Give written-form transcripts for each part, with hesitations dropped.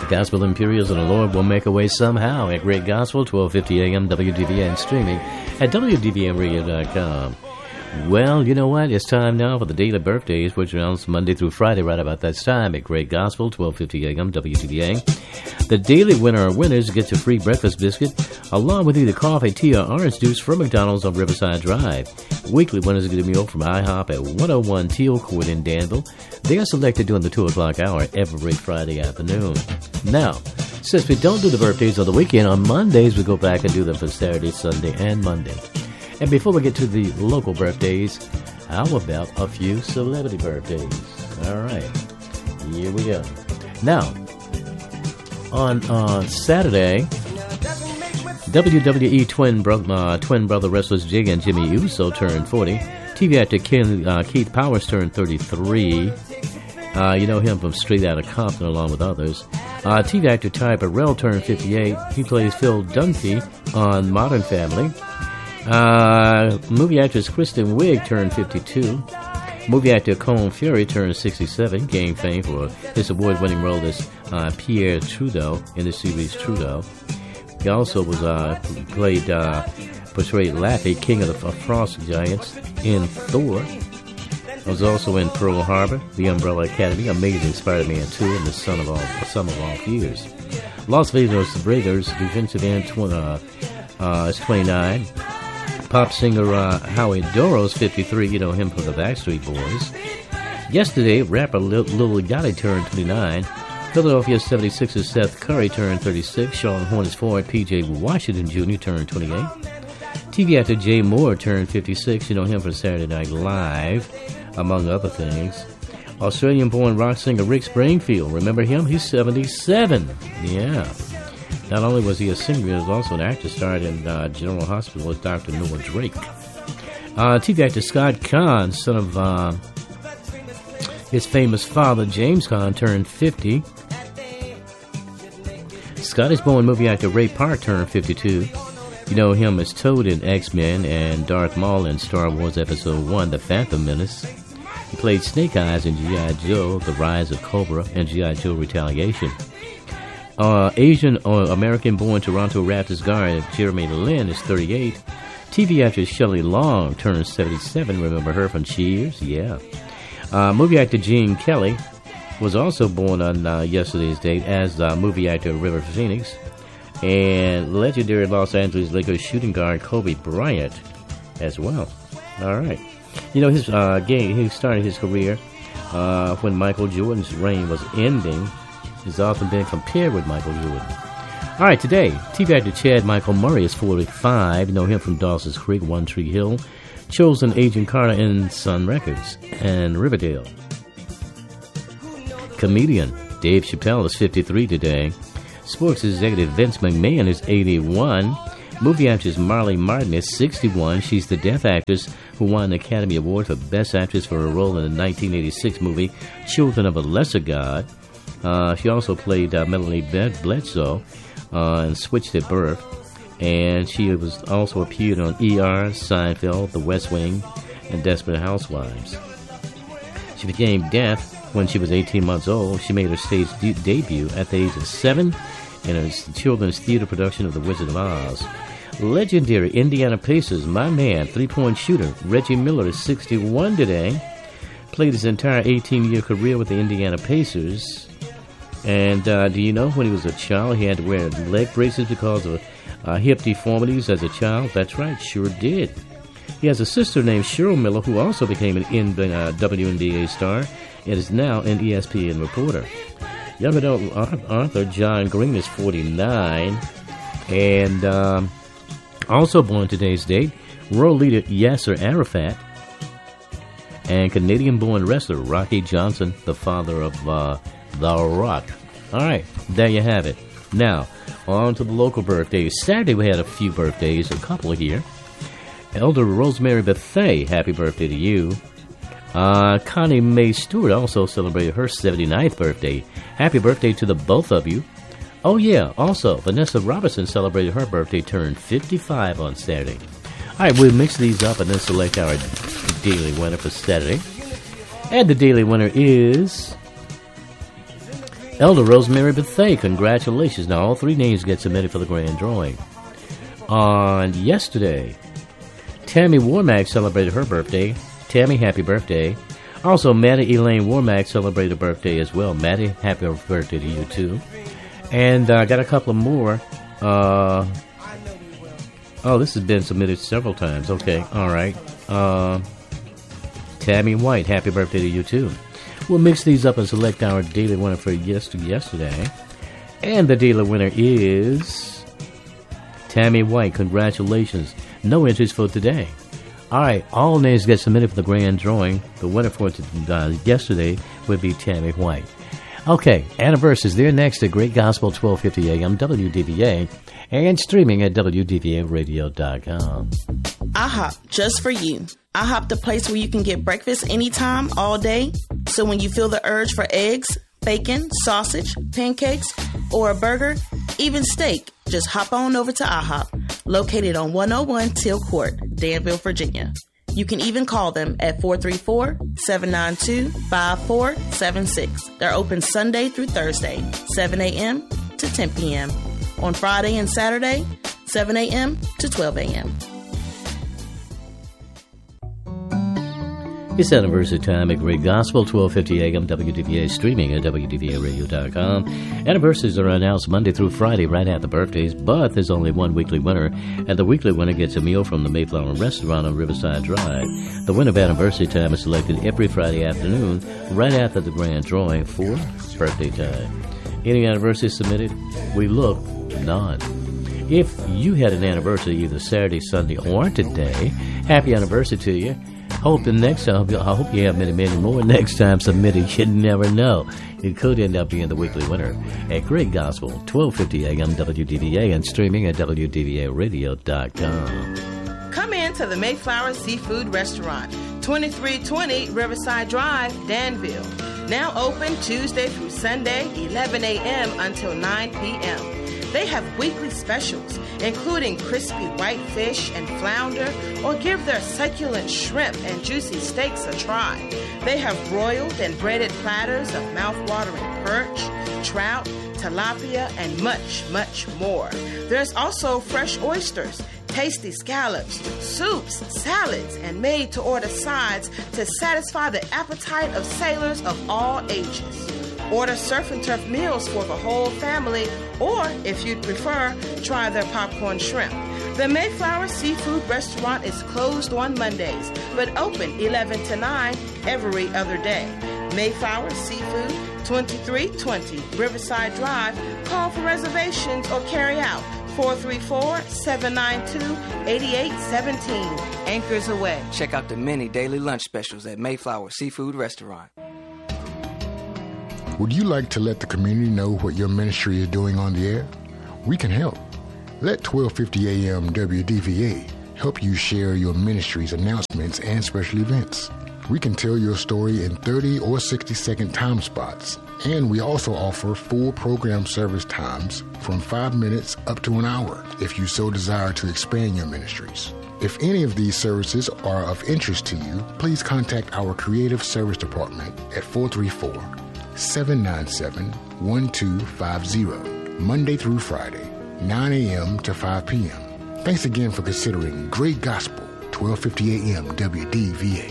Gospel Imperials and the Lord will make a way somehow at Great Gospel, 1250 a.m. WDVN, streaming at WDVNradio.com. Well, you know what? It's time now for the daily birthdays, which are on Monday through Friday right about that time at Great Gospel, 1250 a.m. WDVN. The daily winner or winners get your free breakfast biscuit, along with either coffee, tea, or orange juice from McDonald's on Riverside Drive. Weekly winners get a meal from IHOP at 101 Teal Court in Danville. They are selected during the 2 o'clock hour every Friday afternoon. Now, since we don't do the birthdays on the weekend, on Mondays we go back and do them for Saturday, Sunday, and Monday. And before we get to the local birthdays, how about a few celebrity birthdays? All right, here we go. Now, on Saturday, WWE twin brother wrestlers Jay and Jimmy Uso turned 40. TV actor Keith Powers turned 33. You know him from Straight Outta Compton along with others. TV actor Ty Burrell turned 58. He plays Phil Dunphy on Modern Family. Movie actress Kristen Wiig turned 52. Movie actor Colin Fury turned 67, gained fame for his award-winning role as Pierre Trudeau in the series Trudeau. He also was portrayed Laffy, King of the Frost Giants, in Thor. He was also in Pearl Harbor, The Umbrella Academy, Amazing Spider-Man 2, and The Sum of All Fears. Las Vegas Raiders defensive end is 29. Pop singer Howie Doro's 53. You know him from the Backstreet Boys. Yesterday, rapper Lil Yachty turned 29. Philadelphia 76ers Seth Curry turned 36. Charlotte Hornets forward P.J. Washington Jr. turned 28. TV actor Jay Moore turned 56. You know him from Saturday Night Live, among other things. Australian-born rock singer Rick Springfield. Remember him? He's 77. Yeah. Not only was he a singer, he was also an actor, starred in General Hospital with Dr. Noah Drake. TV actor Scott Conn, son of his famous father, James Conn, turned 50. Scottish-born movie actor Ray Park turned 52. You know him as Toad in X-Men and Darth Maul in Star Wars Episode 1, The Phantom Menace. He played Snake Eyes in G.I. Joe, The Rise of Cobra, and G.I. Joe Retaliation. Asian or American-born Toronto Raptors guard Jeremy Lin is 38. TV actress Shelley Long turns 77. Remember her from Cheers? Yeah. Movie actor Gene Kelly was also born on yesterday's date as movie actor River Phoenix. And legendary Los Angeles Lakers shooting guard Kobe Bryant as well. All right. You know, he started his career when Michael Jordan's reign was ending. Has often been compared with Michael Jordan. All right, today, TV actor Chad Michael Murray is 45. You know him from Dawson's Creek, One Tree Hill, Chosen Agent Carter in Sun Records, and Riverdale. Comedian Dave Chappelle is 53 today. Sports executive Vince McMahon is 81. Movie actress Marley Martin is 61. She's the deaf actress who won an Academy Award for Best Actress for her role in the 1986 movie Children of a Lesser God. She also played Melanie Bledsoe and Switched at Birth. And she was also appeared on ER, Seinfeld, The West Wing, and Desperate Housewives. She became deaf when she was 18 months old. She made her stage debut at the age of 7 in a children's theater production of The Wizard of Oz. Legendary Indiana Pacers, my man, three-point shooter, Reggie Miller is 61 today. Played his entire 18-year career with the Indiana Pacers. And do you know when he was a child, he had to wear leg braces because of hip deformities as a child? That's right, sure did. He has a sister named Cheryl Miller who also became an WNBA star and is now an ESPN reporter. Young adult author John Green is 49. And also born today's date, world leader Yasser Arafat. And Canadian-born wrestler Rocky Johnson, the father of The Rock. All right, there you have it. Now, on to the local birthdays. Saturday we had a few birthdays, a couple here. Elder Rosemary Bethay, happy birthday to you. Connie Mae Stewart also celebrated her 79th birthday. Happy birthday to the both of you. Oh yeah, also, Vanessa Robertson celebrated her birthday, turned 55 on Saturday. All right, we'll mix these up and then select our daily winner for Saturday. And the daily winner is Elder Rosemary Bethay, congratulations. Now, all three names get submitted for the grand drawing. On yesterday, Tammy Warmack celebrated her birthday. Tammy, happy birthday. Also, Maddie Elaine Warmack celebrated a birthday as well. Maddie, happy birthday to you, too. And I got a couple of more. This has been submitted several times. Okay, all right. Tammy White, happy birthday to you, too. We'll mix these up and select our daily winner for yesterday. And the daily winner is Tammy White. Congratulations. No entries for today. All right, all names get submitted for the grand drawing. The winner for yesterday would be Tammy White. Okay, anniversaries. They're next at Great Gospel, 1250 AM, WDVA, and streaming at WDVAradio.com. IHOP, just for you. IHOP, the place where you can get breakfast anytime, all day. So when you feel the urge for eggs, bacon, sausage, pancakes, or a burger, even steak, just hop on over to IHOP, located on 101 Teal Court, Danville, Virginia. You can even call them at 434-792-5476. They're open Sunday through Thursday, 7 a.m. to 10 p.m. On Friday and Saturday, 7 a.m. to 12 a.m. It's anniversary time at Great Gospel, 1250 AM, WDVA, streaming at WDVAradio.com. Anniversaries are announced Monday through Friday right after birthdays, but there's only one weekly winner, and the weekly winner gets a meal from the Mayflower Restaurant on Riverside Drive. The winner of anniversary time is selected every Friday afternoon, right after the grand drawing for birthday time. Any anniversary submitted? We look, none. If you had an anniversary either Saturday, Sunday, or today, happy anniversary to you. I hope you have many, many more next time submitted. You never know. It could end up being the weekly winner at Great Gospel, 1250 AM, WDVA, and streaming at WDVAradio.com. Come in to the Mayflower Seafood Restaurant, 2320 Riverside Drive, Danville. Now open Tuesday through Sunday, 11 a.m. until 9 p.m. They have weekly specials, including crispy white fish and flounder, or give their succulent shrimp and juicy steaks a try. They have broiled and breaded platters of mouth-watering perch, trout, tilapia, and much, much more. There's also fresh oysters, tasty scallops, soups, salads, and made-to-order sides to satisfy the appetite of sailors of all ages. Order surf and turf meals for the whole family, or if you'd prefer, try their popcorn shrimp. The Mayflower Seafood Restaurant is closed on Mondays, but open 11 to 9 every other day. Mayflower Seafood, 2320 Riverside Drive. Call for reservations or carry out 434-792-8817. Anchors away. Check out the many daily lunch specials at Mayflower Seafood Restaurant. Would you like to let the community know what your ministry is doing on the air? We can help. Let 1250 AM WDVA help you share your ministry's announcements and special events. We can tell your story in 30 or 60-second time spots, and we also offer full program service times from 5 minutes up to an hour if you so desire to expand your ministries. If any of these services are of interest to you, please contact our Creative Service Department at 434-797-1250, Monday through Friday, 9 a.m. to 5 p.m. Thanks again for considering Great Gospel, 1250 AM WDVA.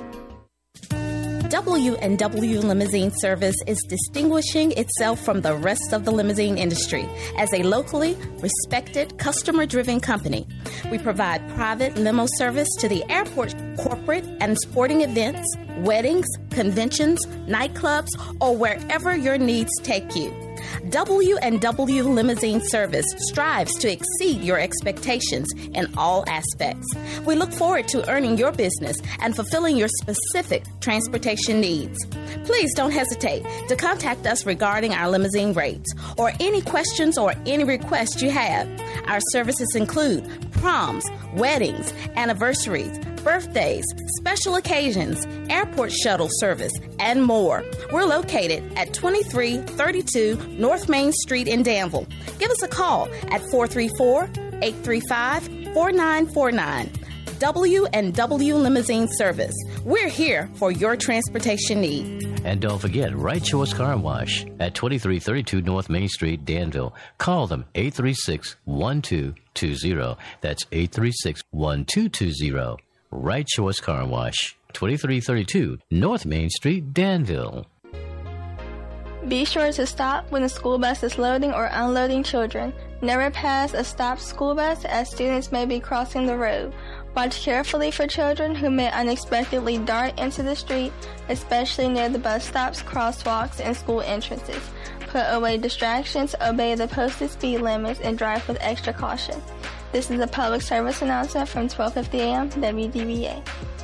W&W Limousine Service is distinguishing itself from the rest of the limousine industry as a locally respected, customer-driven company. We provide private limo service to the airport, corporate and sporting events, weddings, conventions, nightclubs, or wherever your needs take you. W&W Limousine Service strives to exceed your expectations in all aspects. We look forward to earning your business and fulfilling your specific transportation needs. Please don't hesitate to contact us regarding our limousine rates or any questions or any requests you have. Our services include proms, weddings, anniversaries, birthdays, special occasions, airport shuttle service, and more. We're located at 2332 North Main Street in Danville. Give us a call at 434-835-4949. W&W Limousine Service. We're here for your transportation need. And don't forget, Right Choice Car Wash at 2332 North Main Street, Danville. Call them 836-1220. That's 836-1220. Right Choice Car Wash, 2332 North Main Street, Danville. Be sure to stop when the school bus is loading or unloading children. Never pass a stopped school bus as students may be crossing the road. Watch carefully for children who may unexpectedly dart into the street, especially near the bus stops, crosswalks, and school entrances. Put away distractions, obey the posted speed limits, and drive with extra caution. This is a public service announcement from 1250 AM WDVA.